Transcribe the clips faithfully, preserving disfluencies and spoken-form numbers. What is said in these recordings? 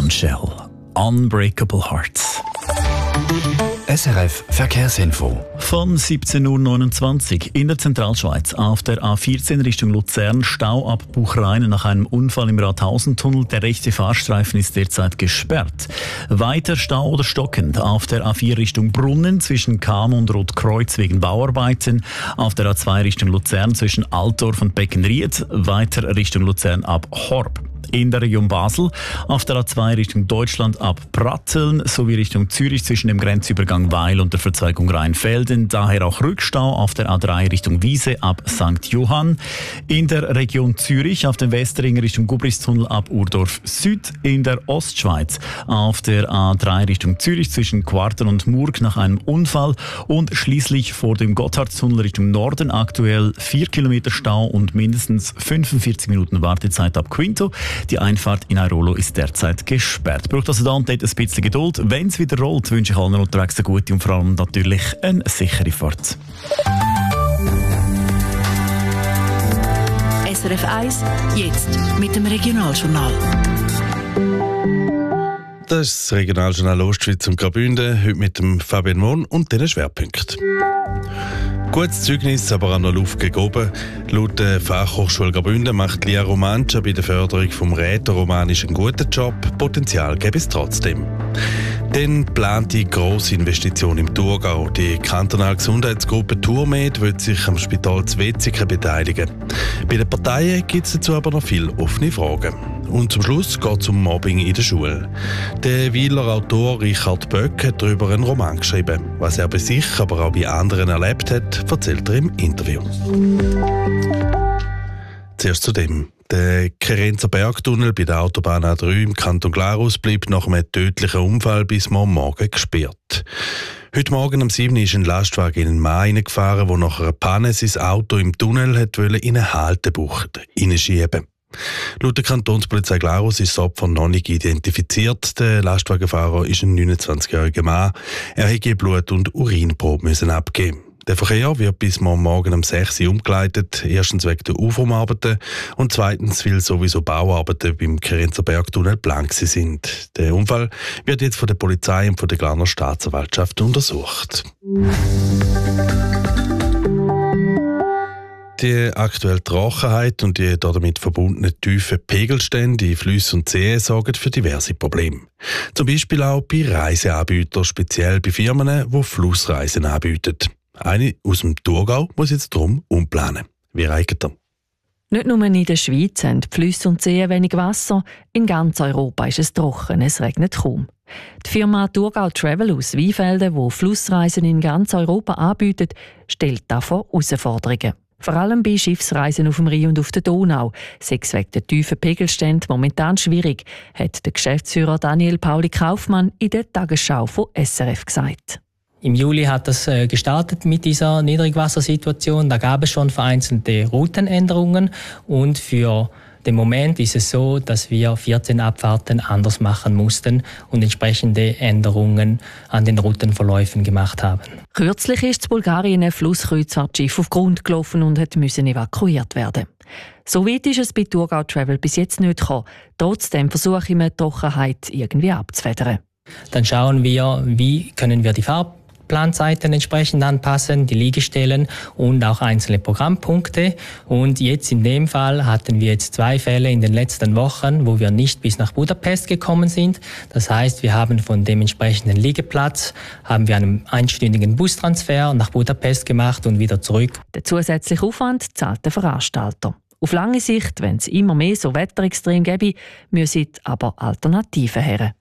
Shell. Unbreakable Hearts. S R F Verkehrsinfo. Von siebzehn Uhr neunundzwanzig in der Zentralschweiz auf der A vierzehn Richtung Luzern, Stau ab Buchreinen nach einem Unfall im Rathausentunnel. Der rechte Fahrstreifen ist derzeit gesperrt. Weiter Stau oder stockend auf der A vier Richtung Brunnen zwischen Cham und Rotkreuz wegen Bauarbeiten. Auf der A zwei Richtung Luzern zwischen Altdorf und Beckenried. Weiter Richtung Luzern ab Horb. In der Region Basel auf der A zwei Richtung Deutschland ab Pratteln sowie Richtung Zürich zwischen dem Grenzübergang Weil und der Verzweigung Rheinfelden. Daher auch Rückstau auf der A drei Richtung Wiese ab Sankt Johann. In der Region Zürich auf dem Westring Richtung Gubristunnel ab Urdorf Süd. In der Ostschweiz auf der A drei Richtung Zürich zwischen Quarten und Murg nach einem Unfall. Und schließlich vor dem Gotthardtunnel Richtung Norden aktuell vier Kilometer Stau und mindestens fünfundvierzig Minuten Wartezeit ab Quinto. Die Einfahrt in Airolo ist derzeit gesperrt. Braucht also da und dort ein bisschen Geduld. Wenn es wieder rollt, wünsche ich allen unterwegs eine gute und vor allem natürlich eine sichere Fahrt. S R F eins, jetzt mit dem Regionaljournal. Das ist das Regionaljournal Ostschweiz und Graubünden, heute mit dem Fabian Mohn und den Schwerpunkten. Gutes Zeugnis, aber an der Luft gegen oben. Laut der Fachhochschule Graubünden macht Lia Romancia bei der Förderung vom Rätoromanisch einen guten Job. Potenzial gäbe es trotzdem. Dann plant die grosse Investition im Thurgau. Die kantonale Gesundheitsgruppe Turmed will sich am Spital zu Wetzikon beteiligen. Bei den Parteien gibt es dazu aber noch viele offene Fragen. Und zum Schluss geht es um Mobbing in der Schule. Der Wieler Autor Richard Böck hat darüber einen Roman geschrieben. Was er bei sich, aber auch bei anderen erlebt hat, erzählt er im Interview. Zuerst zu dem. Der Kerenzer Bergtunnel bei der Autobahn A drei im Kanton Glarus bleibt nach einem tödlichen Unfall bis morgen gesperrt. Heute Morgen um sieben Uhr ist ein Lastwagen in einen Mann hineingefahren, der nach einer Panne sein Auto im Tunnel hat in eine Haltebucht hineinschieben. Laut der Kantonspolizei Glarus ist das Opfer noch nicht identifiziert. Der Lastwagenfahrer ist ein neunundzwanzigjähriger Mann. Er hätte Blut- und Urinprobe müssen abgeben. Der Verkehr wird bis morgen um sechs Uhr umgeleitet. Erstens wegen der Aufräumarbeiten und zweitens, weil sowieso Bauarbeiten beim Kerenzer Bergtunnel blank sind. Der Unfall wird jetzt von der Polizei und von der Glarner Staatsanwaltschaft untersucht. Die aktuelle Trockenheit und die damit verbundenen tiefen Pegelstände in Flüssen und Seen sorgen für diverse Probleme. Zum Beispiel auch bei Reiseanbietern, speziell bei Firmen, die Flussreisen anbieten. Eine aus dem Thurgau muss jetzt darum umplanen. Wie reicht er? Nicht nur in der Schweiz haben die Flüsse und Seen wenig Wasser, in ganz Europa ist es trocken, es regnet kaum. Die Firma Thurgau Travel aus Weinfelden, die Flussreisen in ganz Europa anbietet, stellt davor Herausforderungen. Vor allem bei Schiffsreisen auf dem Rhein und auf der Donau. Sechs wegen der tiefen Pegelstände momentan schwierig, hat der Geschäftsführer Daniel Pauli Kaufmann in der Tagesschau von S R F gesagt. Im Juli hat das gestartet mit dieser Niedrigwassersituation. Da gab es schon vereinzelte Routenänderungen und für den Moment ist es so, dass wir vierzehn Abfahrten anders machen mussten und entsprechende Änderungen an den Routenverläufen gemacht haben. Kürzlich ist in Bulgarien ein Flusskreuzfahrtschiff auf Grund gelaufen und hat müssen evakuiert werden. So weit ist es bei Thurgau Travel bis jetzt nicht gekommen. Trotzdem versuche ich, die Trockenheit irgendwie abzufedern. Dann schauen wir, wie können wir die Farbe Planzeiten entsprechend anpassen, die Liegestellen und auch einzelne Programmpunkte. Und jetzt in dem Fall hatten wir jetzt zwei Fälle in den letzten Wochen, wo wir nicht bis nach Budapest gekommen sind. Das heißt, wir haben von dem entsprechenden Liegeplatz haben wir einen einstündigen Bustransfer nach Budapest gemacht und wieder zurück. Der zusätzliche Aufwand zahlt der Veranstalter. Auf lange Sicht, wenn es immer mehr so Wetterextreme gäbe, müssen aber Alternativen her.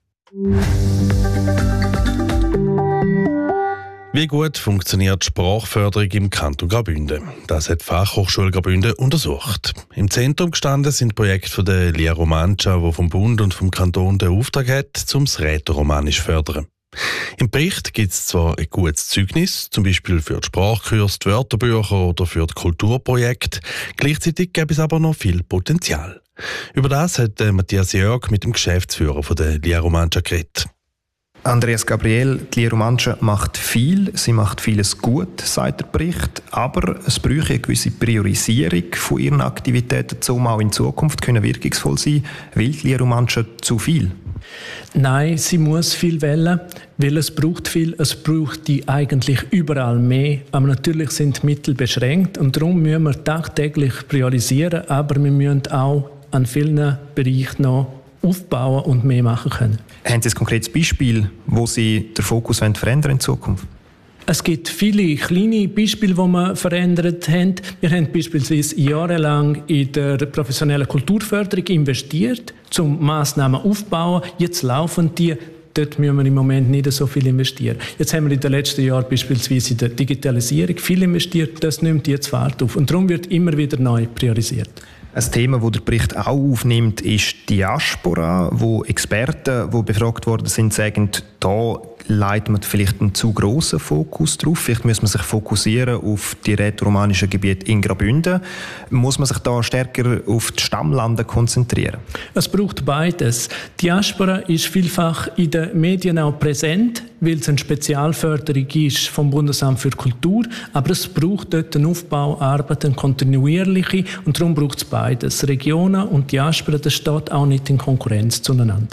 Wie gut funktioniert Sprachförderung im Kanton Graubünden? Das hat die Fachhochschule Graubünden untersucht. Im Zentrum gestanden sind Projekte von der Lia Romancia, die vom Bund und vom Kanton den Auftrag hat, um das Rätoromanisch zu fördern. Im Bericht gibt es zwar ein gutes Zeugnis, zum Beispiel für die Sprachkurse, die Wörterbücher oder für die Kulturprojekte, gleichzeitig gäbe es aber noch viel Potenzial. Über das hat Matthias Jörg mit dem Geschäftsführer von der Lia Romancia geredet. Andreas Gabriel, die Lia Romancia macht viel, sie macht vieles gut, sagt der Bericht, aber es bräuchte eine gewisse Priorisierung von ihren Aktivitäten, um auch in Zukunft können wirkungsvoll sein, weil die Lia Romancia zu viel. Nein, sie muss viel wählen, weil es braucht viel, es braucht die eigentlich überall mehr. Aber natürlich sind die Mittel beschränkt und darum müssen wir tagtäglich priorisieren, aber wir müssen auch an vielen Bereichen noch aufbauen und mehr machen können. Haben Sie ein konkretes Beispiel, wo Sie den Fokus verändern in Zukunft? Es gibt viele kleine Beispiele, die wir verändert haben. Wir haben beispielsweise jahrelang in der professionellen Kulturförderung investiert, um Massnahmen aufzubauen. Jetzt laufen die. Dort müssen wir im Moment nicht so viel investieren. Jetzt haben wir in den letzten Jahren beispielsweise in der Digitalisierung viel investiert. Das nimmt jetzt Fahrt auf. Und darum wird immer wieder neu priorisiert. Ein Thema, das der Bericht auch aufnimmt, ist Diaspora, wo Experten, die befragt worden sind, sagen, da legt man vielleicht einen zu grossen Fokus drauf. Vielleicht muss man sich fokussieren auf die rätoromanischen Gebiete in Graubünden. Muss man sich da stärker auf die Stammlande konzentrieren? Es braucht beides. Diaspora ist vielfach in den Medien auch präsent, weil es eine Spezialförderung ist vom Bundesamt für Kultur. Aber es braucht dort eine Aufbauarbeit, eine kontinuierliche. Und darum braucht es beides. Regionen und Diaspora, das steht auch nicht in Konkurrenz zueinander.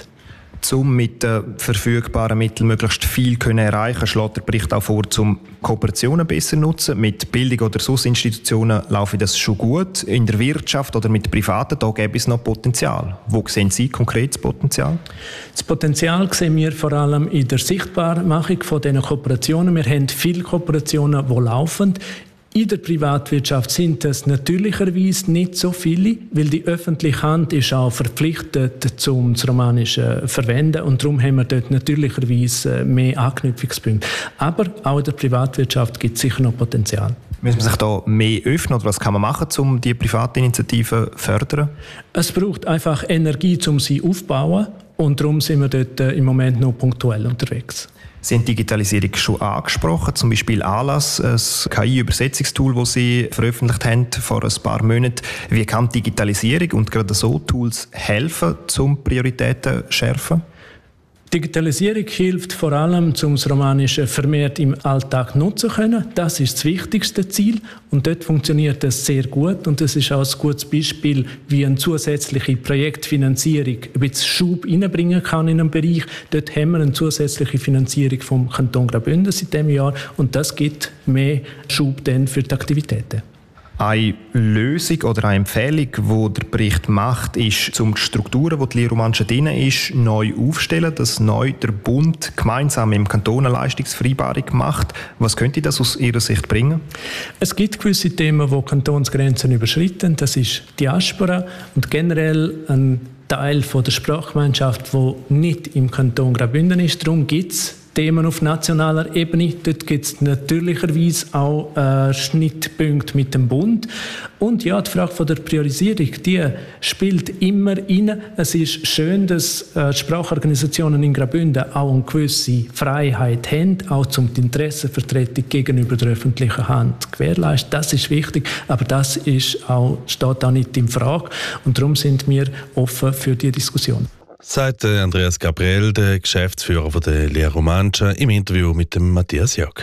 Um mit den verfügbaren Mitteln möglichst viel können erreichen, schlägt der Bericht auch vor, um Kooperationen besser zu nutzen. Mit Bildung oder sonst Institutionen laufe das schon gut. In der Wirtschaft oder mit Privaten, da gäbe es noch Potenzial. Wo sehen Sie konkret das Potenzial? Das Potenzial sehen wir vor allem in der Sichtbarmachung von diesen Kooperationen. Wir haben viele Kooperationen, die laufen. In der Privatwirtschaft sind es natürlicherweise nicht so viele, weil die öffentliche Hand ist auch verpflichtet, um das Romanische zu verwenden. Und darum haben wir dort natürlicherweise mehr Anknüpfungspunkte. Aber auch in der Privatwirtschaft gibt es sicher noch Potenzial. Müssen man sich da mehr öffnen oder was kann man machen, um die Privatinitiativen zu fördern? Es braucht einfach Energie, um sie aufzubauen. Und darum sind wir dort im Moment noch punktuell unterwegs. Sie haben Digitalisierung schon angesprochen, zum Beispiel Alas, ein K I-Übersetzungstool, das Sie veröffentlicht haben vor ein paar Monaten. Wie kann Digitalisierung und gerade so Tools helfen, um Prioritäten zu schärfen? Digitalisierung hilft vor allem, um das Romanische vermehrt im Alltag nutzen zu können. Das ist das wichtigste Ziel und dort funktioniert das sehr gut. Und das ist auch ein gutes Beispiel, wie eine zusätzliche Projektfinanzierung ein bisschen Schub reinbringen kann in einen Bereich. Dort haben wir eine zusätzliche Finanzierung vom Kanton Graubünden seit diesem Jahr und das gibt mehr Schub dann für die Aktivitäten. Eine Lösung oder eine Empfehlung, die der Bericht macht, ist, um die Strukturen, die die Lehre Romanische drin ist, neu aufzustellen, dass neu der Bund gemeinsam im Kanton eine Leistungsvereinbarung macht. Was könnte das aus Ihrer Sicht bringen? Es gibt gewisse Themen, die Kantonsgrenzen überschreiten. Das ist Diaspora und generell ein Teil von der Sprachgemeinschaft, der nicht im Kanton Graubünden ist. Darum gibt es Themen auf nationaler Ebene. Dort gibt es natürlicherweise auch äh, Schnittpunkte mit dem Bund. Und ja, die Frage von der Priorisierung, die spielt immer rein. Es ist schön, dass äh, Sprachorganisationen in Graubünden auch eine gewisse Freiheit haben, auch um die Interessenvertretung gegenüber der öffentlichen Hand zu gewährleisten. Das ist wichtig, aber das ist auch, steht auch nicht in Frage. Und darum sind wir offen für die Diskussion. Sagt Andreas Gabriel, der Geschäftsführer von der Lehre Romanische, im Interview mit dem Matthias Jörg.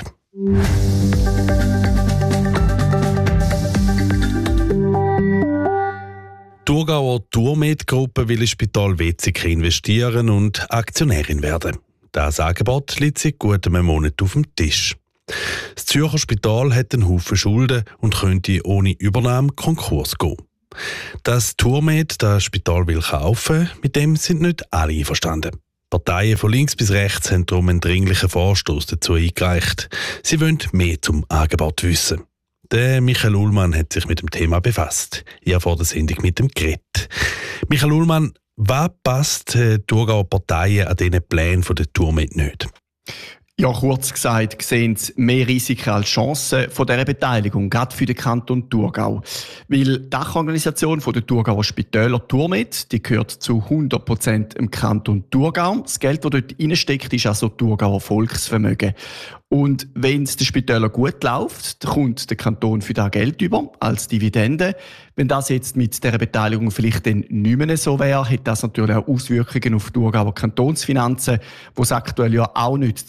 Die Thurgauer Turmed-Gruppe will ins Spital Wetzikon investieren und Aktionärin werden. Das Angebot liegt seit gut einem Monat auf dem Tisch. Das Zürcher Spital hat einen Haufen Schulden und könnte ohne Übernahme Konkurs gehen. Dass Turmed das Spital will kaufen, mit dem sind nicht alle einverstanden. Parteien von links bis rechts haben darum einen dringlichen Vorstoß dazu eingereicht. Sie wollen mehr zum Angebot wissen. Der Michael Ullmann hat sich mit dem Thema befasst. Ich habe vor der Sendung mit dem geredet. Michael Ullmann, was passt die Thurgauer Parteien an diesen Plänen der Turmed nicht? Ja, kurz gesagt, sehen sie mehr Risiken als Chancen von dieser Beteiligung, gerade für den Kanton Thurgau. Weil die Dachorganisation der Thurgauer Spitäler Turmed, die gehört zu hundert Prozent im Kanton Thurgau. Das Geld, das dort reinsteckt, ist also Thurgauer Volksvermögen. Und wenn es den Spitälern gut läuft, dann kommt der Kanton für das Geld über, als Dividende. Wenn das jetzt mit dieser Beteiligung vielleicht dann nicht mehr so wäre, hat das natürlich auch Auswirkungen auf die Thurgauer Kantonsfinanzen, die es aktuell ja auch nicht zum Besten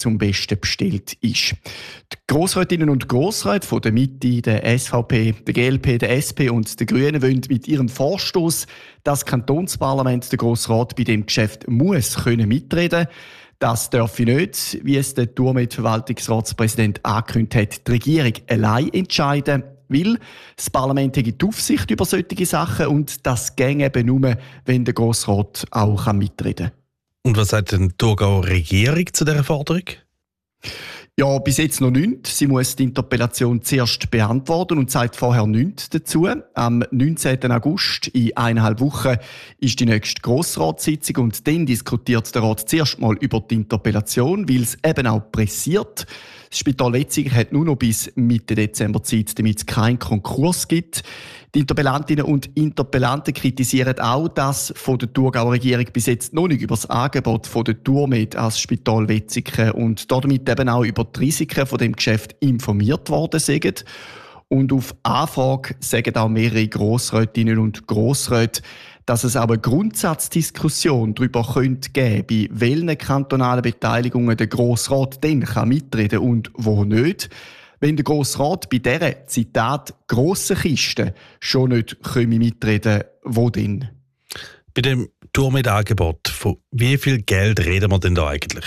besten bestellt ist. Die Grossrätinnen und Grossräte von der Mitte, der S V P, der G L P, der S P und der Grünen wollen mit ihrem Vorstoß, dass das Kantonsparlament, der Grossrat, bei dem Geschäft muss können mitreden. Das darf nicht, wie es der Turmed-Verwaltungsratspräsident angekündigt hat, die Regierung allein entscheiden, weil das Parlament hat die Aufsicht über solche Sachen und das ginge eben nur, wenn der Grossrat auch mitreden kann. Und was sagt denn die Thurgauer Regierung zu dieser Forderung? Ja, bis jetzt noch nichts. Sie muss die Interpellation zuerst beantworten und sagt vorher nichts dazu. Am neunzehnten August, in eineinhalb Wochen, ist die nächste Grossratssitzung und dann diskutiert der Rat zuerst mal über die Interpellation, weil es eben auch pressiert. Das Spital Wetzikon hat nur noch bis Mitte Dezember Zeit, damit es keinen Konkurs gibt. Die Interpellantinnen und Interpellanten kritisieren auch, dass von der Thurgauer Regierung bis jetzt noch nicht über das Angebot von der Turmed als Spital Wetzikon und damit eben auch über die Risiken von dem Geschäft informiert worden sind. Und auf Anfrage sagen auch mehrere Grossrätinnen und Grossräte, dass es auch eine Grundsatzdiskussion darüber könnte geben, bei welchen kantonalen Beteiligungen der Grossrat dann kann mitreden und wo nicht. Wenn der Grossrat bei dieser, Zitat, grossen Kiste schon nicht mitreden können, wo denn? Bei dem Turmed-Angebot, von wie viel Geld reden wir denn da eigentlich?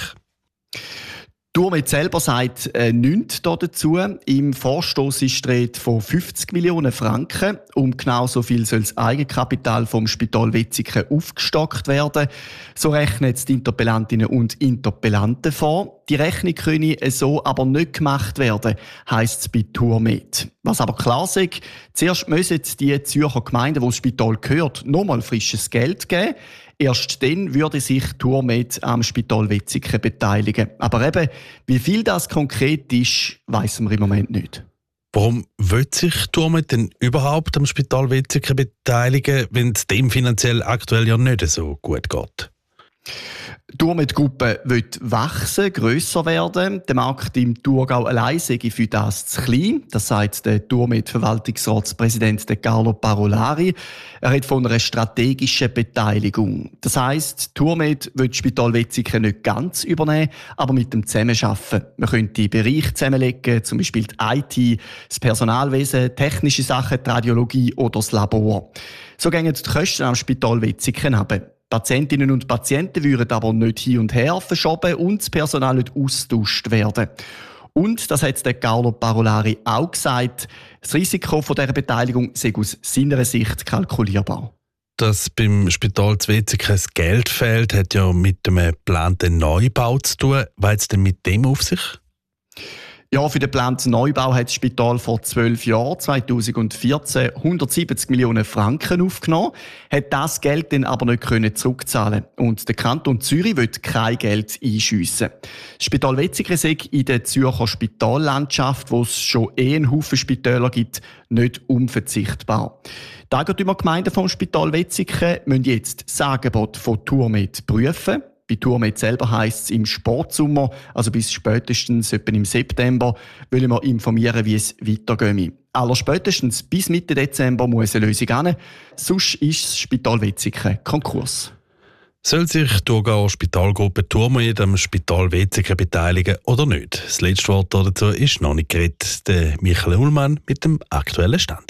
Turmed selber sagt äh, nichts dazu. Im Vorstoss ist die Rede von fünfzig Millionen Franken. Um genau so viel soll das Eigenkapital vom Spital Wetzikon aufgestockt werden. So rechnen die Interpellantinnen und Interpellanten vor. Die Rechnung könne so aber nicht gemacht werden, heisst es bei Turmed. Was aber klar ist, zuerst müssen die Zürcher Gemeinden, wo das Spital gehört, nochmal frisches Geld geben. Erst dann würde sich Turmed am Spital Wetzikon beteiligen. Aber eben, wie viel das konkret ist, weiss man im Moment nicht. Warum will sich Turmed denn überhaupt am Spital Wetzikon beteiligen, wenn es dem finanziell aktuell ja nicht so gut geht? Die Turmed-Gruppe will wachsen, grösser werden. Der Markt im Thurgau allein sei für das zu klein. Das sagt der Turmed-Verwaltungsratspräsident Carlo Parolari. Er hat von einer strategischen Beteiligung. Das heisst, Turmed will das Spital Wetzikon nicht ganz übernehmen, aber mit dem Zusammenarbeiten. Man könnte die Bereiche zusammenlegen, zum Beispiel die I T, das Personalwesen, technische Sachen, die Radiologie oder das Labor. So gehen die Kosten am Spital Wetzikon runter. Patientinnen und Patienten würden aber nicht hin und her verschoben und das Personal nicht austauscht werden. Und, das hat der Carlo Parolari auch gesagt, das Risiko von dieser Beteiligung sei aus seiner Sicht kalkulierbar. Dass beim Spital zu Wetzikon das Geld fehlt, hat ja mit dem geplanten Neubau zu tun. Was hat es denn mit dem auf sich? Ja, für den geplanten Neubau hat das Spital vor zwölf Jahren, zweitausendvierzehn, hundertsiebzig Millionen Franken aufgenommen, hat das Geld dann aber nicht können zurückzahlen. Und der Kanton Zürich will kein Geld einschiessen. Das Spital Wetzikon sei in der Zürcher Spitallandschaft, wo es schon eh einen Haufen Spitäler gibt, nicht unverzichtbar. Die Eigentümergemeinden vom Spital Wetzikon müssen jetzt das Angebot von Turmed prüfen. Bei Turmed selber heisst es im Sportsommer, also bis spätestens etwa im September, wollen wir informieren, wie es weitergeht. Allerspätestens bis Mitte Dezember muss eine Lösung hin, sonst ist das Spital Wetzikon Konkurs. Soll sich die Thurgauer Spitalgruppe Turmed am Spital Wetzikon beteiligen oder nicht? Das letzte Wort dazu ist noch nicht geredet. Der Michael Ullmann mit dem aktuellen Stand.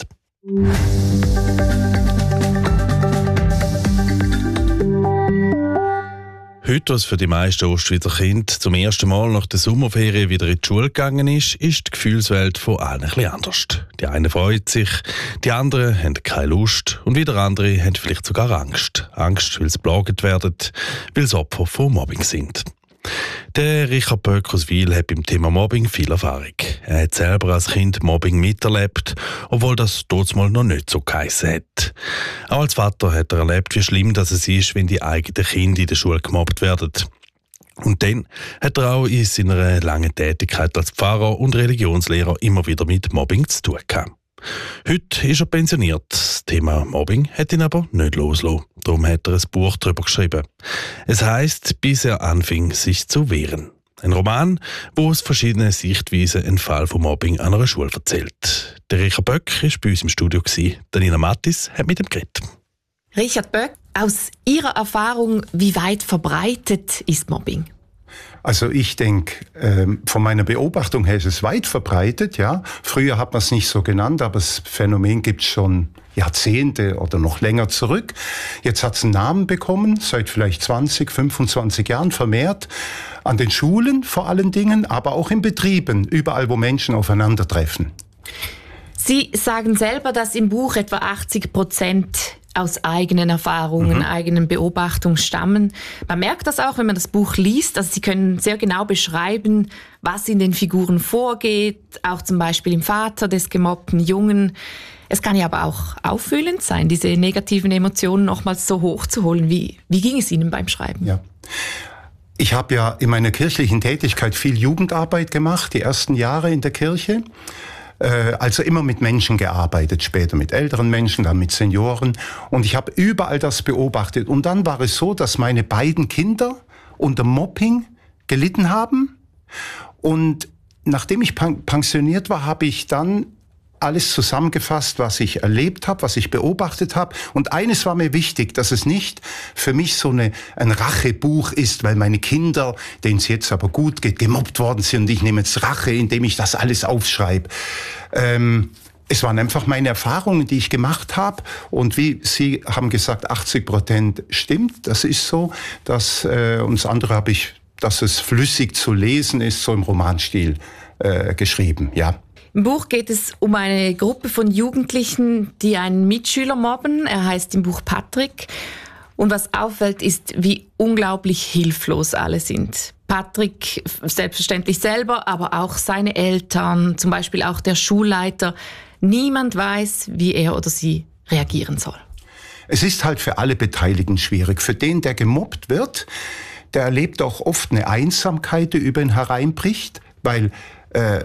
Heute, was für die meisten Ostschweizer Kinder zum ersten Mal nach der Sommerferien wieder in die Schule gegangen ist, ist die Gefühlswelt von allen ein bisschen anders. Die einen freuen sich, die anderen haben keine Lust und wieder andere haben vielleicht sogar Angst. Angst, weil sie belagert werden, weil sie Opfer von Mobbing sind. Der Richard Böck aus Wil hat beim Thema Mobbing viel Erfahrung. Er hat selber als Kind Mobbing miterlebt, obwohl das dort mal noch nicht so geheissen hat. Auch als Vater hat er erlebt, wie schlimm das ist, wenn die eigenen Kinder in der Schule gemobbt werden. Und dann hat er auch in seiner langen Tätigkeit als Pfarrer und Religionslehrer immer wieder mit Mobbing zu tun gehabt. Heute ist er pensioniert. Das Thema Mobbing hat ihn aber nicht losgelassen. Darum hat er ein Buch darüber geschrieben. Es heisst, bis er anfing, sich zu wehren. Ein Roman, wo aus verschiedenen Sichtweisen einen Fall von Mobbing an einer Schule erzählt. Der Richard Böck war bei uns im Studio. Danina Mattis hat mit ihm geredet. Richard Böck, aus Ihrer Erfahrung, wie weit verbreitet ist Mobbing? Also ich denke, ähm, von meiner Beobachtung her ist es weit verbreitet. Ja, früher hat man es nicht so genannt, aber das Phänomen gibt es schon Jahrzehnte oder noch länger zurück. Jetzt hat es einen Namen bekommen, seit vielleicht zwanzig, fünfundzwanzig Jahren vermehrt. An den Schulen vor allen Dingen, aber auch in Betrieben, überall, wo Menschen aufeinandertreffen. Sie sagen selber, dass im Buch etwa achtzig Prozent aus eigenen Erfahrungen, mhm. eigenen Beobachtungen stammen. Man merkt das auch, wenn man das Buch liest. Also Sie können sehr genau beschreiben, was in den Figuren vorgeht, auch zum Beispiel im Vater des gemobbten Jungen. Es kann ja aber auch auffühlend sein, diese negativen Emotionen nochmals so hochzuholen. Wie, wie ging es Ihnen beim Schreiben? Ja. Ich habe ja in meiner kirchlichen Tätigkeit viel Jugendarbeit gemacht, die ersten Jahre in der Kirche. Also immer mit Menschen gearbeitet, später mit älteren Menschen, dann mit Senioren. Und ich habe überall das beobachtet. Und dann war es so, dass meine beiden Kinder unter Mobbing gelitten haben. Und nachdem ich pensioniert war, habe ich dann alles zusammengefasst, was ich erlebt habe, was ich beobachtet habe. Und eines war mir wichtig, dass es nicht für mich so eine, ein Rachebuch ist, weil meine Kinder, denen es jetzt aber gut geht, gemobbt worden sind und ich nehme jetzt Rache, indem ich das alles aufschreibe. Ähm, es waren einfach meine Erfahrungen, die ich gemacht habe. Und wie Sie haben gesagt, achtzig Prozent stimmt. Das ist so. Das, äh, und das andere habe ich, dass es flüssig zu lesen ist, so im Romanstil äh, geschrieben, ja. Im Buch geht es um eine Gruppe von Jugendlichen, die einen Mitschüler mobben. Er heißt im Buch Patrick. Und was auffällt, ist, wie unglaublich hilflos alle sind. Patrick selbstverständlich selber, aber auch seine Eltern, zum Beispiel auch der Schulleiter. Niemand weiß, wie er oder sie reagieren soll. Es ist halt für alle Beteiligten schwierig. Für den, der gemobbt wird, der erlebt auch oft eine Einsamkeit, die über ihn hereinbricht, weil äh,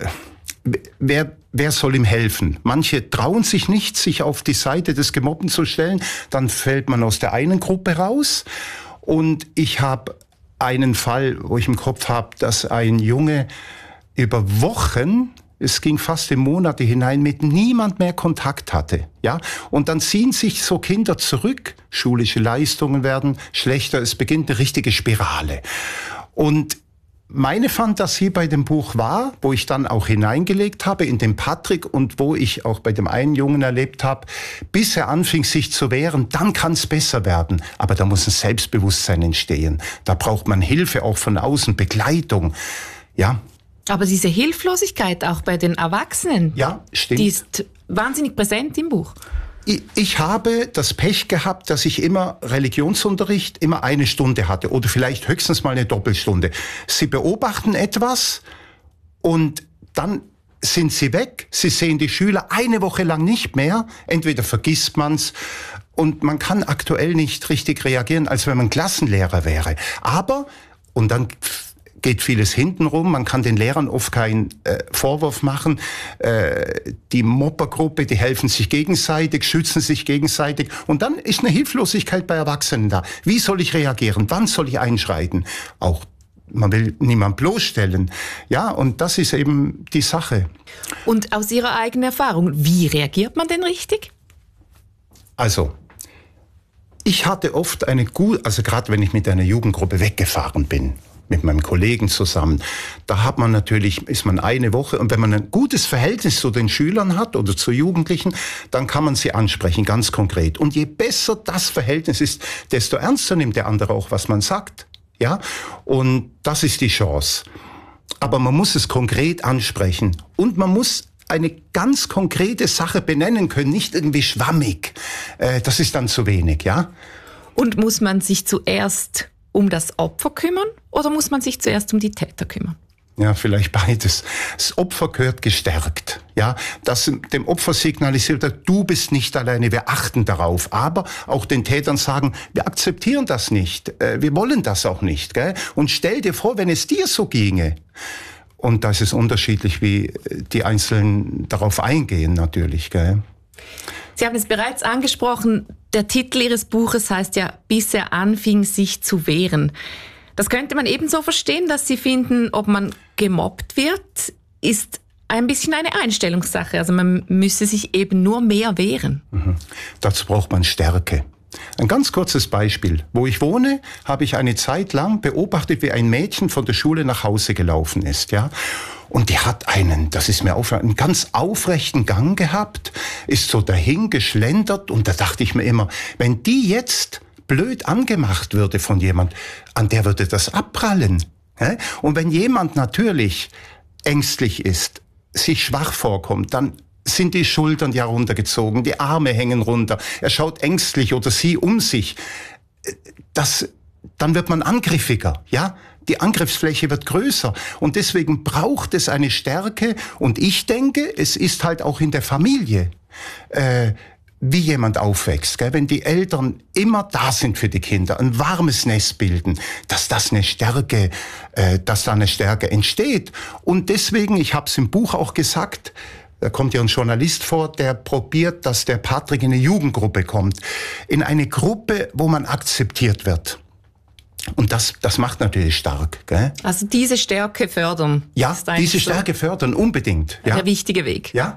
Wer, wer soll ihm helfen? Manche trauen sich nicht, sich auf die Seite des Gemobbten zu stellen. Dann fällt man aus der einen Gruppe raus. Und ich habe einen Fall, wo ich im Kopf habe, dass ein Junge über Wochen, es ging fast in Monate hinein, mit niemand mehr Kontakt hatte. Ja? Und dann ziehen sich so Kinder zurück. Schulische Leistungen werden schlechter. Es beginnt eine richtige Spirale. Und meine Fantasie bei dem Buch war, wo ich dann auch hineingelegt habe in den Patrick und wo ich auch bei dem einen Jungen erlebt habe, bis er anfing sich zu wehren, dann kann es besser werden. Aber da muss ein Selbstbewusstsein entstehen. Da braucht man Hilfe auch von außen, Begleitung. Ja. Aber diese Hilflosigkeit auch bei den Erwachsenen, ja, stimmt. Die ist wahnsinnig präsent im Buch. Ich habe das Pech gehabt, dass ich immer Religionsunterricht immer eine Stunde hatte oder vielleicht höchstens mal eine Doppelstunde. Sie beobachten etwas und dann sind sie weg. Sie sehen die Schüler eine Woche lang nicht mehr. Entweder vergisst man's und man kann aktuell nicht richtig reagieren, als wenn man Klassenlehrer wäre. Aber, und dann geht vieles hintenrum. Man kann den Lehrern oft keinen äh, Vorwurf machen. Äh, die Mobbergruppe, die helfen sich gegenseitig, schützen sich gegenseitig. Und dann ist eine Hilflosigkeit bei Erwachsenen da. Wie soll ich reagieren? Wann soll ich einschreiten? Auch man will niemand bloßstellen. Ja, und das ist eben die Sache. Und aus Ihrer eigenen Erfahrung, wie reagiert man denn richtig? Also, ich hatte oft eine gute, also gerade wenn ich mit einer Jugendgruppe weggefahren bin, mit meinem Kollegen zusammen. Da hat man natürlich, ist man eine Woche und wenn man ein gutes Verhältnis zu den Schülern hat oder zu Jugendlichen, dann kann man sie ansprechen, ganz konkret. Und je besser das Verhältnis ist, desto ernster nimmt der andere auch, was man sagt. Ja? Und das ist die Chance. Aber man muss es konkret ansprechen und man muss eine ganz konkrete Sache benennen können, nicht irgendwie schwammig. Äh, das ist dann zu wenig, ja? Und muss man sich zuerst um das Opfer kümmern oder muss man sich zuerst um die Täter kümmern? Ja, vielleicht beides. Das Opfer gehört gestärkt. Ja, das dem Opfer signalisiert, du bist nicht alleine, wir achten darauf. Aber auch den Tätern sagen, wir akzeptieren das nicht, wir wollen das auch nicht. Gell? Und stell dir vor, wenn es dir so ginge. Und da ist es unterschiedlich, wie die Einzelnen darauf eingehen natürlich. Gell? Sie haben es bereits angesprochen, der Titel Ihres Buches heißt ja, bis er anfing, sich zu wehren. Das könnte man ebenso verstehen, dass Sie finden, ob man gemobbt wird, ist ein bisschen eine Einstellungssache. Also man müsse sich eben nur mehr wehren. Mhm. Dazu braucht man Stärke. Ein ganz kurzes Beispiel. Wo ich wohne, habe ich eine Zeit lang beobachtet, wie ein Mädchen von der Schule nach Hause gelaufen ist, ja. Und die hat einen, das ist mir aufgefallen, einen ganz aufrechten Gang gehabt, ist so dahin geschlendert und da dachte ich mir immer, wenn die jetzt blöd angemacht würde von jemand, an der würde das abprallen. Und wenn jemand natürlich ängstlich ist, sich schwach vorkommt, dann sind die Schultern ja runtergezogen, die Arme hängen runter, er schaut ängstlich oder sie um sich. Das, dann wird man angriffiger, ja? Die Angriffsfläche wird größer und deswegen braucht es eine Stärke und ich denke, es ist halt auch in der Familie, äh, wie jemand aufwächst, gell? Wenn die Eltern immer da sind für die Kinder, ein warmes Nest bilden, dass das eine Stärke, äh, dass da eine Stärke entsteht. Und deswegen, ich habe es im Buch auch gesagt, da kommt ja ein Journalist vor, der probiert, dass der Patrick in eine Jugendgruppe kommt, in eine Gruppe, wo man akzeptiert wird. Und das, das macht natürlich stark. Gell? Also diese Stärke fördern. Ja, diese Stärke so fördern, unbedingt. Ja. Der wichtige Weg. Ja.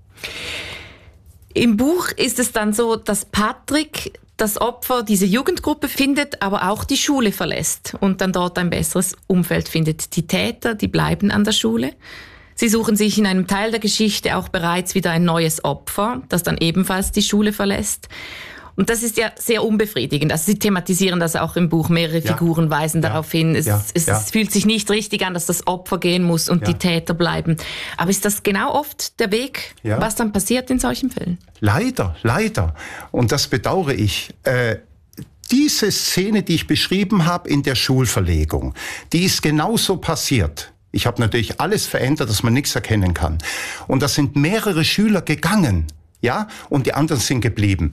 Im Buch ist es dann so, dass Patrick das Opfer diese Jugendgruppe findet, aber auch die Schule verlässt und dann dort ein besseres Umfeld findet. Die Täter, die bleiben an der Schule. Sie suchen sich in einem Teil der Geschichte auch bereits wieder ein neues Opfer, das dann ebenfalls die Schule verlässt. Und das ist ja sehr unbefriedigend. Also Sie thematisieren das auch im Buch. Mehrere ja. Figuren weisen ja. darauf hin. Es, ja. es, ja. es fühlt sich nicht richtig an, dass das Opfer gehen muss und ja. die Täter bleiben. Aber ist das genau oft der Weg, ja. was dann passiert in solchen Fällen? Leider, leider. Und das bedauere ich. Äh, diese Szene, die ich beschrieben habe in der Schulverlegung, die ist genauso passiert. Ich habe natürlich alles verändert, dass man nichts erkennen kann. Und da sind mehrere Schüler gegangen, ja, und die anderen sind geblieben.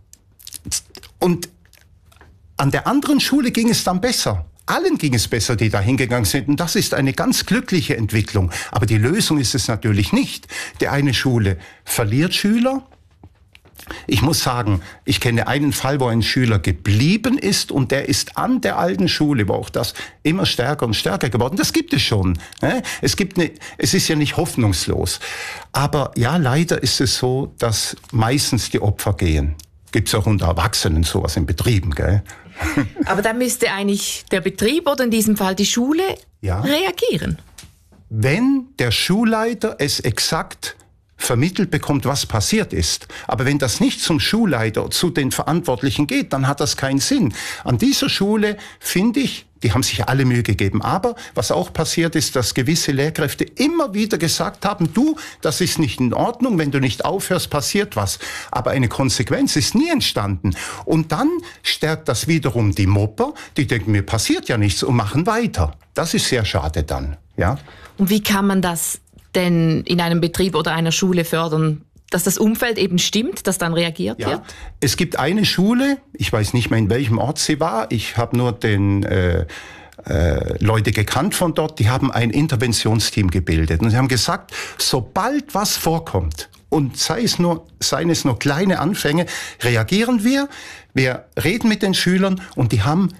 Und an der anderen Schule ging es dann besser. Allen ging es besser, die da hingegangen sind. Und das ist eine ganz glückliche Entwicklung. Aber die Lösung ist es natürlich nicht. Die eine Schule verliert Schüler. Ich muss sagen, ich kenne einen Fall, wo ein Schüler geblieben ist und der ist an der alten Schule, wo auch das immer stärker und stärker geworden. Das gibt es schon. Es gibt eine, es ist ja nicht hoffnungslos. Aber ja, leider ist es so, dass meistens die Opfer gehen. Gibt es auch unter Erwachsenen sowas in Betrieben, gell? Aber da müsste eigentlich der Betrieb oder in diesem Fall die Schule ja. reagieren. Wenn der Schulleiter es exakt vermittelt bekommt, was passiert ist. Aber wenn das nicht zum Schulleiter, zu den Verantwortlichen geht, dann hat das keinen Sinn. An dieser Schule, finde ich, die haben sich alle Mühe gegeben. Aber was auch passiert ist, dass gewisse Lehrkräfte immer wieder gesagt haben, du, das ist nicht in Ordnung, wenn du nicht aufhörst, passiert was. Aber eine Konsequenz ist nie entstanden. Und dann stärkt das wiederum die Mobber, die denken, mir passiert ja nichts und machen weiter. Das ist sehr schade dann. Ja? Und wie kann man das denn in einem Betrieb oder einer Schule fördern, dass das Umfeld eben stimmt, dass dann reagiert ja. wird? Es gibt eine Schule, ich weiß nicht mehr, in welchem Ort sie war, ich habe nur den äh, äh, Leute gekannt von dort, die haben ein Interventionsteam gebildet. Und sie haben gesagt, sobald was vorkommt, und sei es nur, seien es nur kleine Anfänge, reagieren wir, wir reden mit den Schülern und die haben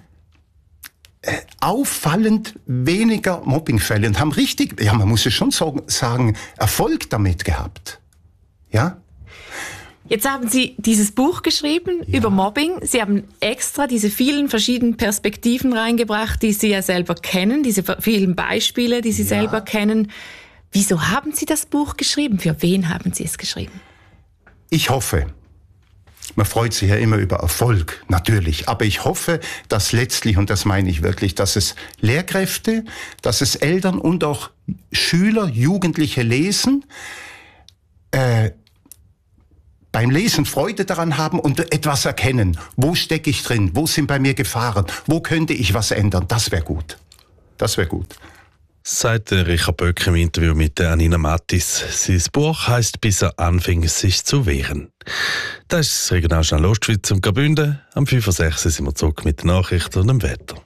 auffallend weniger Mobbingfälle und haben richtig, ja, man muss es schon so sagen, Erfolg damit gehabt. Ja? Jetzt haben Sie dieses Buch geschrieben ja. über Mobbing. Sie haben extra diese vielen verschiedenen Perspektiven reingebracht, die Sie ja selber kennen, diese vielen Beispiele, die Sie ja. selber kennen. Wieso haben Sie das Buch geschrieben? Für wen haben Sie es geschrieben? Ich hoffe, man freut sich ja immer über Erfolg, natürlich. Aber ich hoffe, dass letztlich, und das meine ich wirklich, dass es Lehrkräfte, dass es Eltern und auch Schüler, Jugendliche lesen, äh, beim Lesen Freude daran haben und etwas erkennen. Wo stecke ich drin? Wo sind bei mir Gefahren? Wo könnte ich was ändern? Das wäre gut. Das wäre gut. Sagt Richard Böck im Interview mit Anina Mattis. Sein Buch heisst «Bis er anfing, sich zu wehren». Das ist das Regionaljournal Ostschweiz und Graubünden. Am fünf Uhr sechs sind wir zurück mit den Nachrichten und dem Wetter.